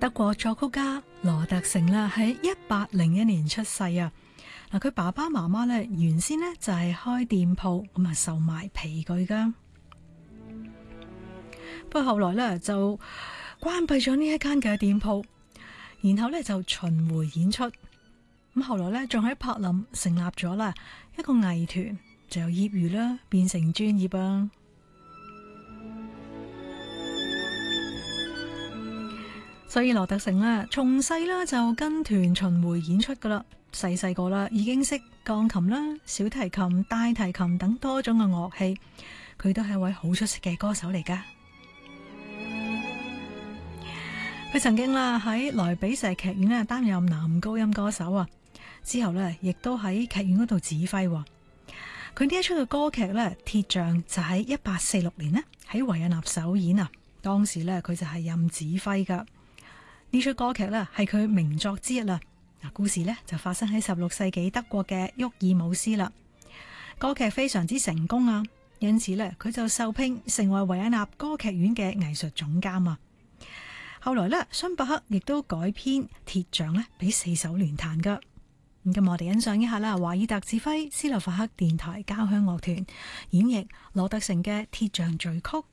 德國作曲家羅特城啦，喺1801年出世啊。嗱，佢爸爸媽媽咧原先咧就係開店鋪，咁啊售賣皮具噶。不過後來咧就關閉咗呢一間嘅店鋪，然後咧就巡迴演出。咁後來咧仲喺柏林成立咗啦一個藝團，就由業餘啦變成專業啊。所以羅特城咧從細啦就跟團巡迴演出噶啦，細個啦已經識鋼琴啦、小提琴、大提琴等多種嘅樂器，佢都係一位好出色嘅歌手嚟噶。佢曾經啦喺萊比錫劇院咧擔任男高音歌手啊，之後咧亦都喺劇院嗰度指揮。佢呢一出嘅歌劇咧《鐵匠》就喺1846年咧喺維也納首演啊，當時咧佢就係任指揮噶。呢出歌劇咧係佢名作之一啦。嗱，故事咧就發生喺16世紀德國嘅沃爾姆斯啦。歌劇非常之成功啊，因此咧佢就受聘成為維也納歌劇院嘅藝術總監啊。後來咧，荀伯克亦都改編《鐵匠》咧俾4手聯彈噶。咁我哋欣賞一下啦，華爾特指揮斯洛伐克電台交響樂團演繹羅特城嘅《鐵匠序曲》。